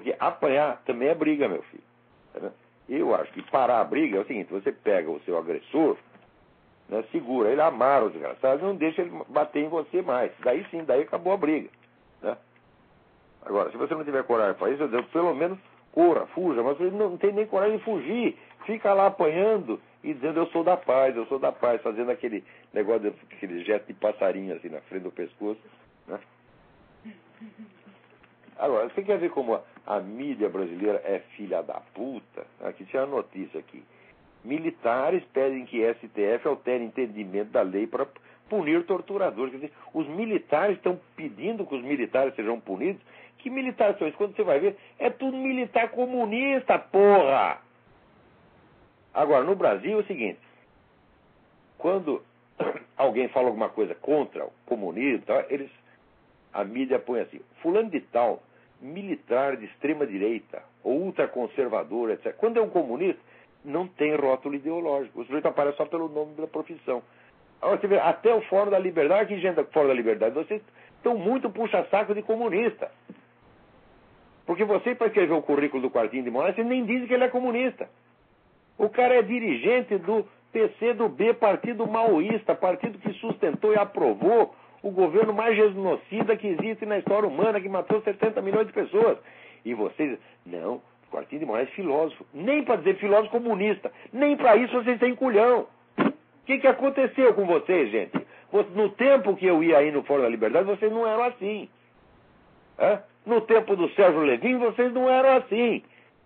Porque apanhar também é briga, meu filho. Tá vendo? Eu acho que parar a briga é o seguinte: você pega o seu agressor, né, segura ele, amarra o desgraçado, não deixa ele bater em você mais. Daí sim, daí acabou a briga. Né? Agora, se você não tiver coragem para isso, pelo menos corra, fuja, mas você não tem nem coragem de fugir. Fica lá apanhando e dizendo eu sou da paz, fazendo aquele negócio, aquele gesto de passarinho assim na frente do pescoço. Né? Agora, você quer ver como a mídia brasileira é filha da puta? Aqui tinha uma notícia aqui. Militares pedem que STF altere entendimento da lei para punir torturadores. Quer dizer, os militares estão pedindo que os militares sejam punidos. Que militares são esses? Quando você vai ver, é tudo militar comunista, porra! Agora, no Brasil é o seguinte: quando alguém fala alguma coisa contra o comunismo, a mídia põe assim: fulano de tal, militar de extrema-direita, ou ultraconservador, etc. Quando é um comunista, não tem rótulo ideológico. O sujeito aparece só pelo nome da profissão. Agora, você vê, até o Fórum da Liberdade, que gente do Fórum da Liberdade, vocês estão muito puxa-saco de comunista. Porque você, para escrever o currículo do Quartinho de Moraes, você nem diz que ele é comunista. O cara é dirigente do PCdoB, partido maoísta, partido que sustentou e aprovou o governo mais genocida que existe na história humana, que matou 70 milhões de pessoas. E vocês, não, Quartinho de Moraes é filósofo. Nem para dizer filósofo comunista. Nem para isso vocês têm culhão. O que aconteceu com vocês, gente? No tempo que eu ia aí no Fórum da Liberdade, vocês não eram assim. No tempo do Sérgio Levin, vocês não eram assim.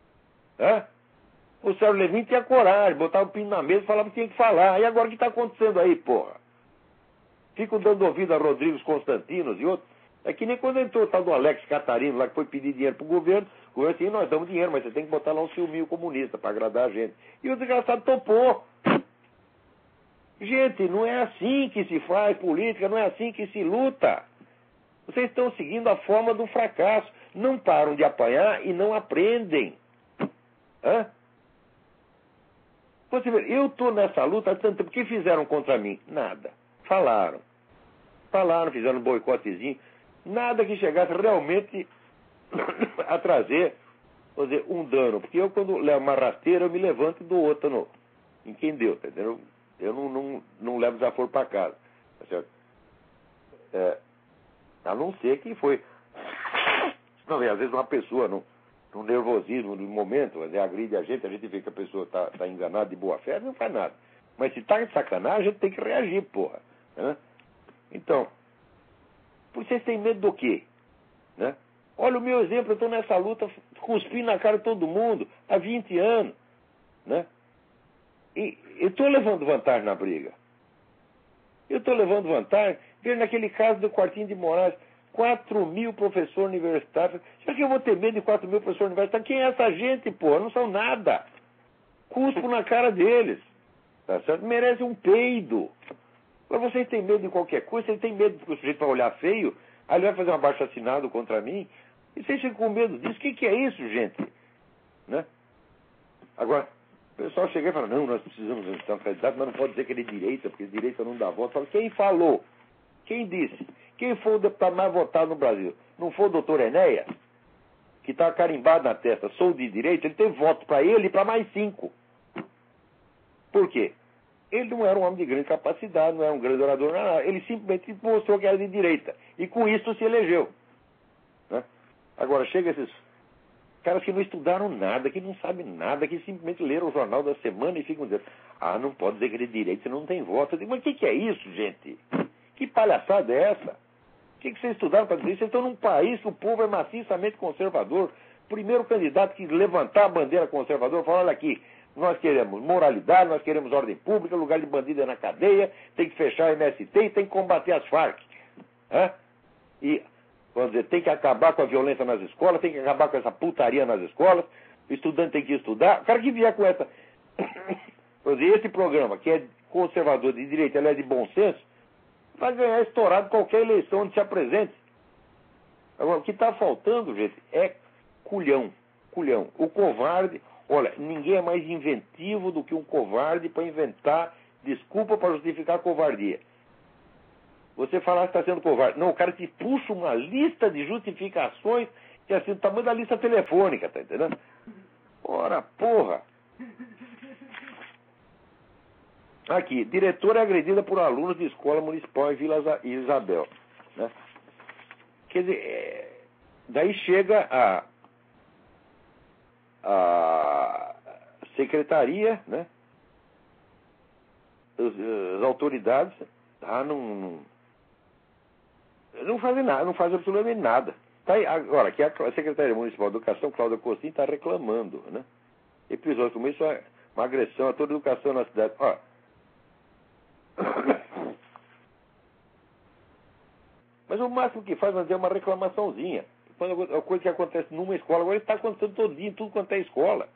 O Sérgio Levin tinha coragem, botava o pino na mesa e falava que tinha que falar. E agora o que está acontecendo aí, porra? Ficam dando ouvido a Rodrigues Constantinos e outros. É que nem quando entrou o tal do Alex Catarino lá, que foi pedir dinheiro pro governo. O governo disse: nós damos dinheiro, mas você tem que botar lá um ciúminho comunista para agradar a gente. E o desgraçado topou. Gente, não é assim que se faz política, não é assim que se luta. Vocês estão seguindo a forma do fracasso. Não param de apanhar e não aprendem. Você vê, eu estou nessa luta há tanto tempo. O que fizeram contra mim? Nada. Falaram, fizeram um boicotezinho. Nada que chegasse realmente a trazer, vou dizer, um dano. Porque eu, quando levo uma rasteira, eu me levanto e dou outra em quem deu, tá entendeu? Eu não levo desaforo para casa. Tá certo? A não ser que foi. Não, às vezes uma pessoa, no nervosismo do momento, agride a gente vê que a pessoa está enganada de boa fé, não faz nada. Mas se está de sacanagem, a gente tem que reagir, porra. Né? Então, vocês têm medo do quê? Né? Olha o meu exemplo, eu estou nessa luta, cuspindo na cara de todo mundo há 20 anos. Né? E eu estou levando vantagem na briga. Veja naquele caso do Quartinho de Moraes, 4.000 professores universitários. Será que eu vou ter medo de 4.000 professores universitários? Quem é essa gente, porra? Não são nada. Cuspo na cara deles. Tá certo? Merece um peido. Mas vocês têm medo de qualquer coisa, vocês têm medo que o sujeito vai olhar feio, aí ele vai fazer um abaixo-assinado contra mim, e vocês ficam com medo disso. O que é isso, gente? Né? Agora, o pessoal chega e fala: não, nós precisamos de um candidato, mas não pode dizer que ele é direita, porque direita não dá voto. Fala: quem falou? Quem disse? Quem foi o deputado mais votado no Brasil? Não foi o doutor Enéas? Que está carimbado na testa, sou de direita? Ele teve voto para ele e para mais 5. Por quê? Ele não era um homem de grande capacidade, não era um grande orador, não. Ele simplesmente mostrou que era de direita. E com isso se elegeu. Né? Agora, chega esses caras que não estudaram nada, que não sabem nada, que simplesmente leram o jornal da semana e ficam dizendo: ah, não pode dizer que ele é de direita, senão não tem voto. Eu digo: mas o que é isso, gente? Que palhaçada é essa? O que vocês estudaram para dizer isso? Vocês estão num país que o povo é maciçamente conservador. O primeiro candidato que levantar a bandeira conservadora falou: olha aqui, nós queremos moralidade, nós queremos ordem pública, lugar de bandido é na cadeia, tem que fechar o MST e tem que combater as Farc. E, vamos dizer, tem que acabar com a violência nas escolas, tem que acabar com essa putaria nas escolas, o estudante tem que estudar. O cara que vier com essa... Vamos dizer, esse programa, que é conservador de direita, ele é de bom senso, vai ganhar estourado qualquer eleição onde se apresente. Agora, o que está faltando, gente, é culhão. O covarde... Olha, ninguém é mais inventivo do que um covarde para inventar desculpa para justificar a covardia. Você falar que está sendo covarde. Não, o cara te puxa uma lista de justificações Que é assim, o tamanho da lista telefônica, tá entendendo? Ora, porra! Aqui, diretora é agredida por alunos de escola municipal em Vila Isabel. Né? Quer dizer, daí chega a secretaria, né? As autoridades não fazem nada, não fazem absolutamente nada. Tá aí, agora, que a Secretaria Municipal de Educação, Cláudia Costin, está reclamando, né? Episódio como isso é uma agressão a toda a educação na cidade. Ó. Mas o máximo que faz é uma reclamaçãozinha. Quando a coisa que acontece numa escola, agora está acontecendo todo dia, em tudo quanto é escola.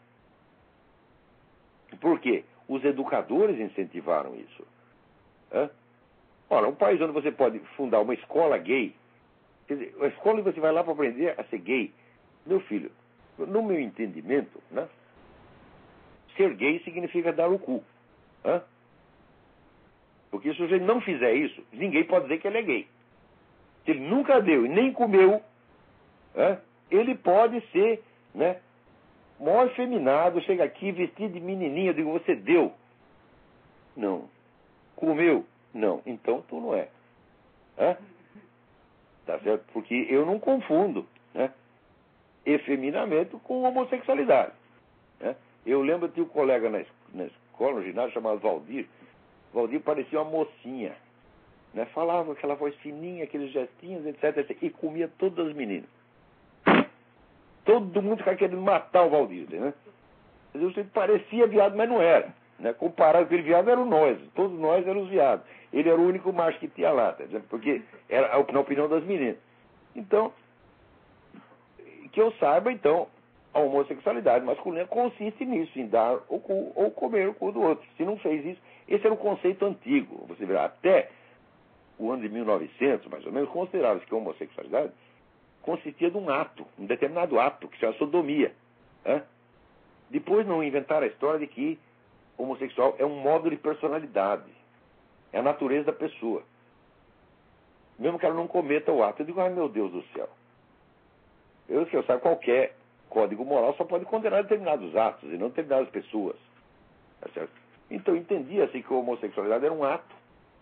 Por quê? Os educadores incentivaram isso. Hã? Ora, um país onde você pode fundar uma escola gay, quer dizer, a escola onde você vai lá para aprender a ser gay. Meu filho, no meu entendimento, né, ser gay significa dar o cu. Hã? Porque se o sujeito não fizer isso, ninguém pode dizer que ele é gay. Se ele nunca deu e nem comeu, ele pode ser, né, mó efeminado, chega aqui vestido de menininha, eu digo, você deu? Não. Comeu? Não. Então tu não é. Tá certo? Porque eu não confundo, né, efeminamento com homossexualidade. Né? Eu lembro de um colega na escola, no ginásio, chamado Valdir. Valdir parecia uma mocinha. Né? Falava com aquela voz fininha, aqueles gestinhos, etc. E comia todas as meninas. Todo mundo ficava querendo matar o Valdir, né? Você parecia viado, mas não era. Né? Comparado com aquele viado, eram nós. Todos nós éramos viados. Ele era o único macho que tinha lá, tá? Porque era na opinião das meninas. Então, que eu saiba, então, a homossexualidade masculina consiste nisso, em dar o cu ou comer o cu do outro. Se não fez isso, esse era um conceito antigo. Você verá, até o ano de 1900, mais ou menos, considerava-se que a homossexualidade consistia de um ato, um determinado ato, que se chama sodomia. Depois não inventaram a história de que homossexual é um modo de personalidade. É a natureza da pessoa. Mesmo que ela não cometa o ato. Eu digo, ai meu Deus do céu. Eu sabe, qualquer código moral só pode condenar determinados atos e não determinadas pessoas. Tá certo? Então entendia-se que a homossexualidade era um ato.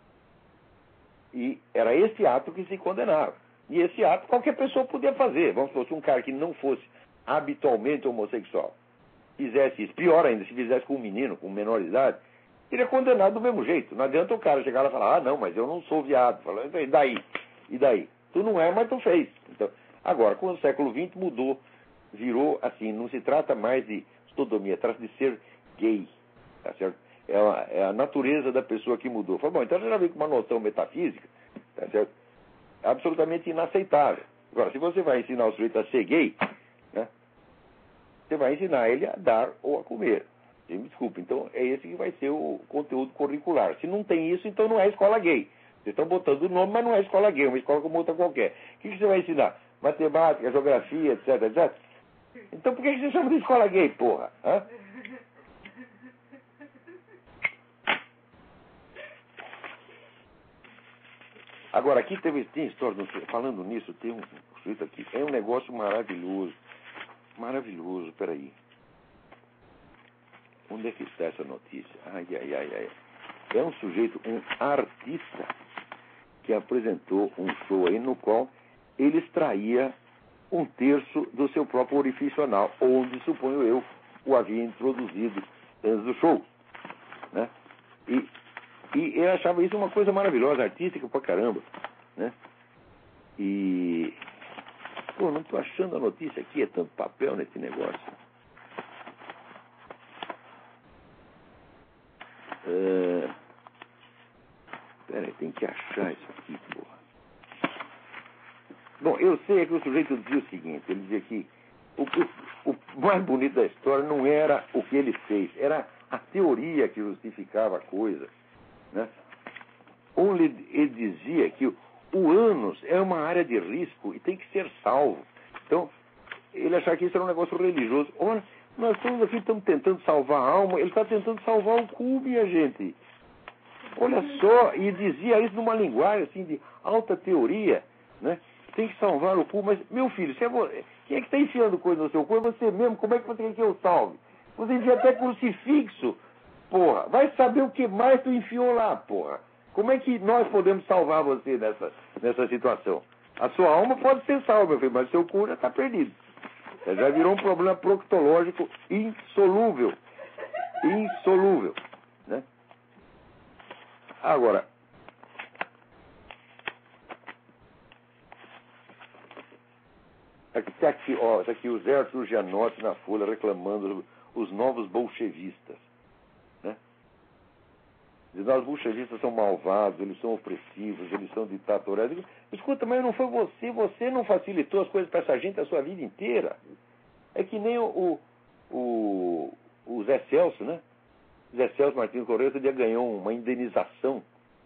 E era esse ato que se condenava. E esse ato qualquer pessoa podia fazer. Vamos supor, se um cara que não fosse habitualmente homossexual fizesse isso, pior ainda, se fizesse com um menino, com menor idade, ele é condenado do mesmo jeito. Não adianta o cara chegar lá e falar, não, mas eu não sou viado. Fala, e daí? E daí? Tu não é, mas tu fez. Então, agora, com o século XX mudou, virou assim, não se trata mais de sodomia, trata de ser gay. Tá certo? É a natureza da pessoa que mudou. Fala, bom, então você já veio com uma noção metafísica, tá certo? Absolutamente inaceitável. Agora, se você vai ensinar o sujeito a ser gay, né, você vai ensinar ele a dar ou a comer. Me desculpe, então é esse que vai ser o conteúdo curricular. Se não tem isso, então não é escola gay. Vocês estão botando o nome, mas não é escola gay, é uma escola como outra qualquer. O que você vai ensinar? Matemática, geografia, etc, etc. Então por que você chama de escola gay, porra? Agora, aqui tem história, falando nisso, tem um sujeito aqui, é um negócio maravilhoso. Maravilhoso, peraí. Onde é que está essa notícia? Ai. É um sujeito, um artista, que apresentou um show aí no qual ele extraía 1/3 do seu próprio orifício anal, onde, suponho eu, o havia introduzido antes do show. Né? E eu achava isso uma coisa maravilhosa, artística pra caramba. Né? E... Pô, não estou achando a notícia aqui, é tanto papel nesse negócio. Peraí, tem que achar isso aqui, porra. Bom, eu sei que o sujeito dizia o seguinte, ele dizia que o mais bonito da história não era o que ele fez, era a teoria que justificava a coisa. Né? Onde ele dizia que o ânus é uma área de risco e tem que ser salvo. Então, ele achava que isso era um negócio religioso. Olha, nós estamos aqui, estamos tentando salvar a alma, ele está tentando salvar o cu, minha gente. Olha só, e dizia isso numa linguagem assim de alta teoria, né? tem que salvar o cu, mas, meu filho, quem é que está enfiando coisa no seu cu? É você mesmo, como é que você quer que eu salve? Você enfia até crucifixo, porra. Vai saber o que mais tu enfiou lá, porra. Como é que nós podemos salvar você nessa situação? A sua alma pode ser salva, meu filho, mas o seu cu já está perdido. Já virou um problema proctológico insolúvel. Insolúvel, né? Agora, tá aqui o Zé Arthur Gianotti na Folha reclamando os novos bolchevistas, né? Dizendo, os bolchevistas são malvados, eles são opressivos, eles são ditatoriais. Escuta, mas não foi você não facilitou as coisas para essa gente a sua vida inteira. É que nem o Zé Celso, né? Zé Celso Martins Correia outro dia ganhou uma indenização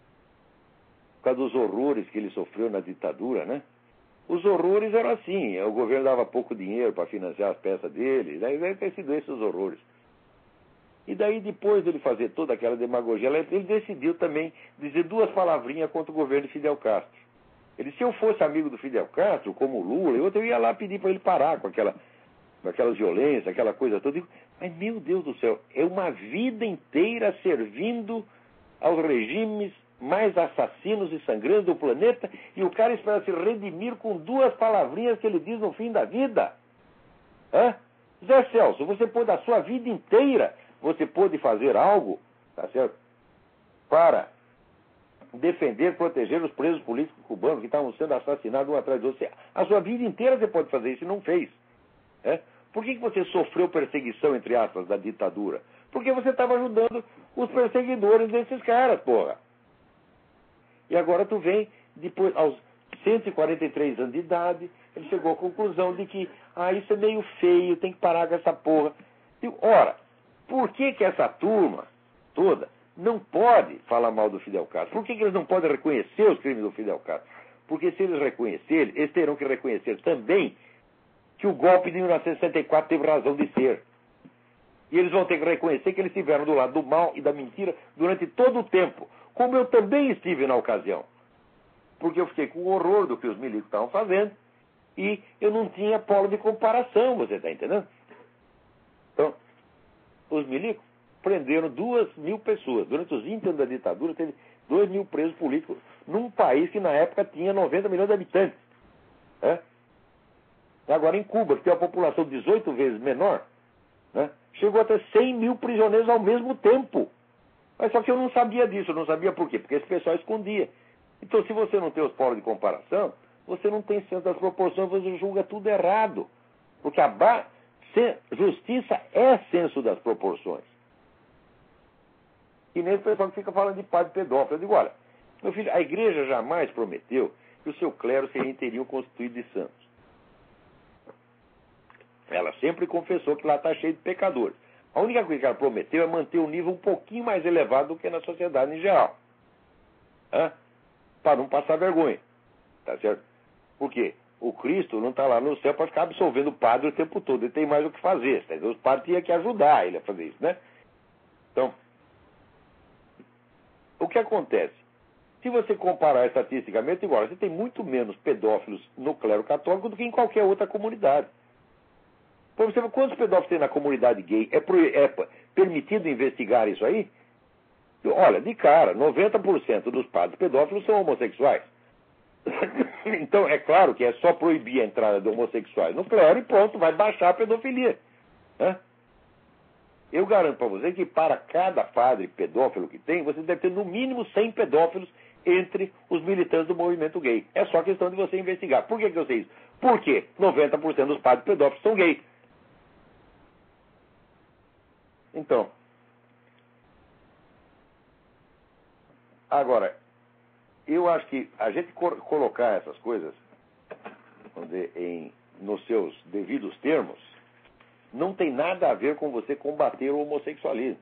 por causa dos horrores que ele sofreu na ditadura, né? Os horrores eram assim, o governo dava pouco dinheiro para financiar as peças dele, daí veio ter sido esses horrores. E daí, depois dele fazer toda aquela demagogia, ele decidiu também dizer duas palavrinhas contra o governo de Fidel Castro. Ele, se eu fosse amigo do Fidel Castro, como o Lula, eu ia lá pedir para ele parar com aquela violência, aquela coisa toda. Mas, meu Deus do céu, é uma vida inteira servindo aos regimes mais assassinos e sangrentos do planeta, e o cara espera se redimir com duas palavrinhas que ele diz no fim da vida. Hã? Zé Celso, você pôde, a sua vida inteira, você pôde fazer algo, tá certo? Para defender, proteger os presos políticos cubanos que estavam sendo assassinados um atrás do outro. A sua vida inteira você pode fazer isso e não fez. É? Por que você sofreu perseguição, entre aspas, da ditadura? Porque você estava ajudando os perseguidores desses caras, porra. E agora tu vem, depois, aos 143 anos de idade, ele chegou à conclusão de que, isso é meio feio, tem que parar com essa porra. E, ora, por que essa turma toda não pode falar mal do Fidel Castro? Por que eles não podem reconhecer os crimes do Fidel Castro? Porque se eles reconhecerem, eles terão que reconhecer também que o golpe de 1964 teve razão de ser. E eles vão ter que reconhecer que eles estiveram do lado do mal e da mentira durante todo o tempo, como eu também estive na ocasião. Porque eu fiquei com horror do que os milicos estavam fazendo e eu não tinha polo de comparação, você está entendendo? Então, os milicos prenderam 2.000 pessoas. Durante os 20 anos da ditadura, teve 2.000 presos políticos num país que na época tinha 90 milhões de habitantes. É? Agora, em Cuba, que tem uma população 18 vezes menor, né, chegou a ter 100 mil prisioneiros ao mesmo tempo. Mas só que eu não sabia disso. Eu não sabia por quê? Porque esse pessoal escondia. Então, se você não tem os polos de comparação, você não tem senso das proporções, você julga tudo errado. Porque justiça é senso das proporções. E nem o pessoal que fica falando de padre pedófilo. Eu digo, olha, meu filho, a igreja jamais prometeu que o seu clero seria inteirinho constituído de santos. Ela sempre confessou que lá está cheio de pecadores. A única coisa que ela prometeu é manter o nível um pouquinho mais elevado do que na sociedade em geral. Para não passar vergonha. Tá certo? Por quê? O Cristo não está lá no céu para ficar absolvendo o padre o tempo todo. Ele tem mais o que fazer. Tá? Os padres tinham que ajudar ele a fazer isso, né? Então, o que acontece? Se você comparar estatisticamente, igual, você tem muito menos pedófilos no clero católico do que em qualquer outra comunidade. Por exemplo, quantos pedófilos tem na comunidade gay? É permitido investigar isso aí? Olha, de cara, 90% dos padres pedófilos são homossexuais. Então, é claro que é só proibir a entrada de homossexuais no clero e pronto, vai baixar a pedofilia. Eu garanto para você que para cada padre pedófilo que tem, você deve ter no mínimo 100 pedófilos entre os militantes do movimento gay. É só questão de você investigar. Por que eu sei isso? Porque 90% dos padres pedófilos são gays. Então, agora, eu acho que a gente colocar essas coisas, vamos dizer, nos seus devidos termos, não tem nada a ver com você combater o homossexualismo.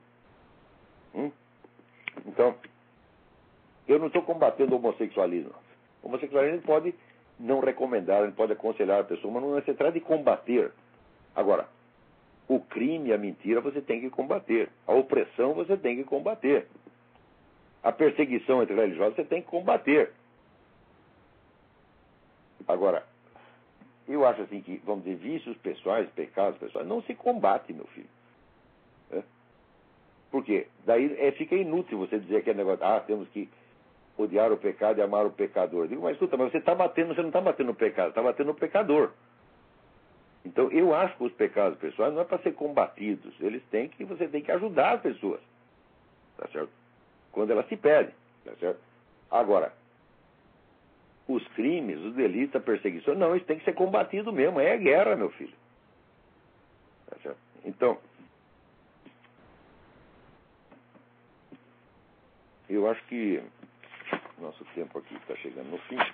Então, eu não estou combatendo o homossexualismo. O homossexualismo pode não recomendar, ele pode aconselhar a pessoa, mas não se trata de combater. Agora, o crime e a mentira você tem que combater. A opressão você tem que combater. A perseguição entre religiosos você tem que combater. Agora, eu acho assim que, vamos dizer, vícios pessoais, pecados pessoais, não se combate, meu filho. Né? Por quê? Daí fica inútil você dizer aquele negócio, temos que odiar o pecado e amar o pecador. Eu digo, mas escuta, mas você não está batendo no pecado, está batendo no pecador. Então, eu acho que os pecados pessoais não é para ser combatidos, você tem que ajudar as pessoas, tá certo? Quando elas se pedem, tá certo? Agora, os crimes, os delitos, a perseguição, não, isso tem que ser combatido mesmo, é guerra, meu filho. Tá certo? Então, eu acho que nosso tempo aqui está chegando no fim.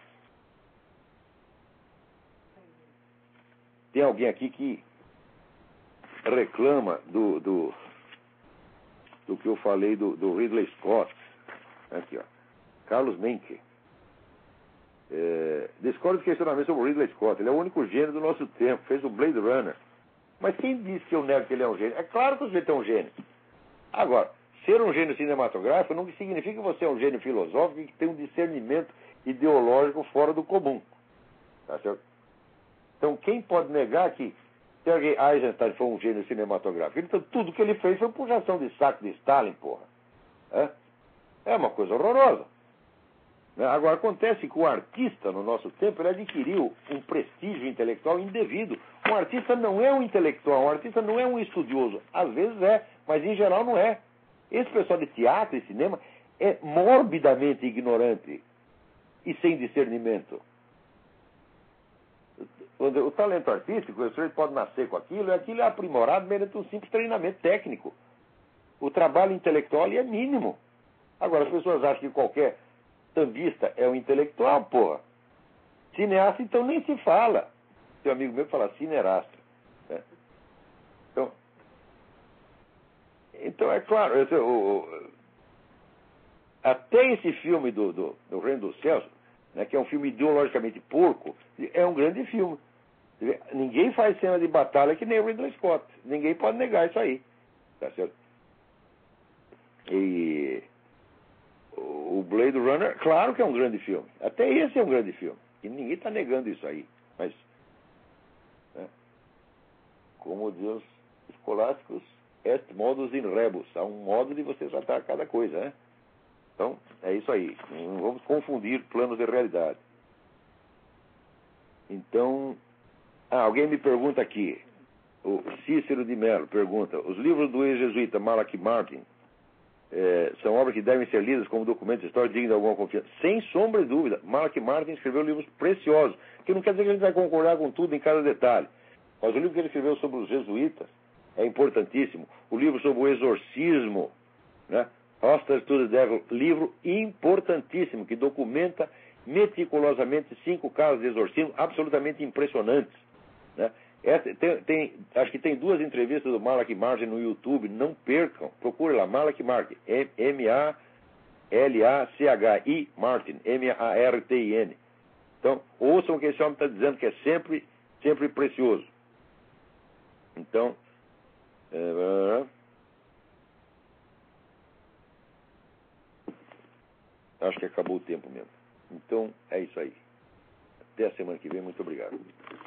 Tem alguém aqui que reclama do que eu falei do Ridley Scott. Aqui, ó. Carlos Menke. Discordo do questionamento sobre o Ridley Scott. Ele é o único gênio do nosso tempo. Fez o Blade Runner. Mas quem disse que eu nego que ele é um gênio? É claro que o sujeito é um gênio. Agora, ser um gênio cinematográfico não significa que você é um gênio filosófico e que tem um discernimento ideológico fora do comum. Tá certo? Então, quem pode negar que Sergei Eisenstein foi um gênio cinematográfico? Então, tudo que ele fez foi puxação de saco de Stalin, porra. É uma coisa horrorosa. Agora, acontece que o artista, no nosso tempo, ele adquiriu um prestígio intelectual indevido. Um artista não é um intelectual, um artista não é um estudioso. Às vezes é, mas em geral não é. Esse pessoal de teatro e cinema é morbidamente ignorante e sem discernimento. O talento artístico, o senhor pode nascer com aquilo, e aquilo é aprimorado mediante um simples treinamento técnico. O trabalho intelectual é mínimo. Agora, as pessoas acham que qualquer sambista é um intelectual, porra. Cineasta, então, nem se fala. Tem um amigo meu que fala cineasta. Né? Então, é claro, até esse filme do Reino dos Céus, né, que é um filme ideologicamente porco, é um grande filme. Ninguém faz cena de batalha que nem o Ridley Scott. Ninguém pode negar isso aí. Tá certo? E o Blade Runner, claro que é um grande filme. Até esse é um grande filme. E ninguém está negando isso aí. Mas, né, como diz os escolásticos, est modus in rebus. Há um modo de você tratar cada coisa, né? Então, é isso aí. Não vamos confundir planos de realidade. Então, alguém me pergunta aqui, o Cícero de Mello pergunta, os livros do ex-jesuíta Malachi Martin são obras que devem ser lidas como documentos históricos dignos de alguma confiança? Sem sombra de dúvida. Malachi Martin escreveu livros preciosos, que não quer dizer que a gente vai concordar com tudo em cada detalhe. Mas o livro que ele escreveu sobre os jesuítas é importantíssimo. O livro sobre o exorcismo, né? Hostage to the Devil, livro importantíssimo, que documenta meticulosamente 5 casos de exorcismo absolutamente impressionantes. Né? Acho que tem 2 entrevistas do Malachi Martin no YouTube, não percam, procure lá, Malachi Martin, M-A-L-A-C-H-I Martin, M-A-R-T-I-N. Então, ouçam o que esse homem está dizendo, que é sempre, sempre precioso. Então, acho que acabou o tempo mesmo. Então, é isso aí. Até a semana que vem. Muito obrigado.